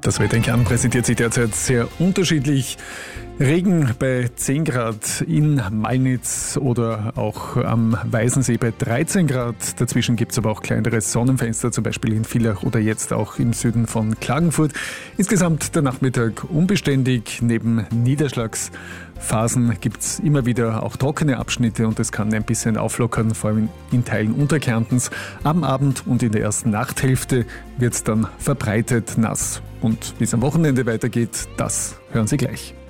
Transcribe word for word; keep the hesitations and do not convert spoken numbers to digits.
Das Wetter in Kärnten präsentiert sich derzeit sehr unterschiedlich. Regen bei zehn Grad in Malnitz oder auch am Weißensee bei dreizehn Grad. Dazwischen gibt es aber auch kleinere Sonnenfenster, zum Beispiel in Villach oder jetzt auch im Süden von Klagenfurt. Insgesamt der Nachmittag unbeständig. Neben Niederschlagsphasen gibt es immer wieder auch trockene Abschnitte und es kann ein bisschen auflockern, vor allem in Teilen Unterkärntens. Am Abend und in der ersten Nachthälfte wird es dann verbreitet nass. Und wie es am Wochenende weitergeht, das hören Sie gleich.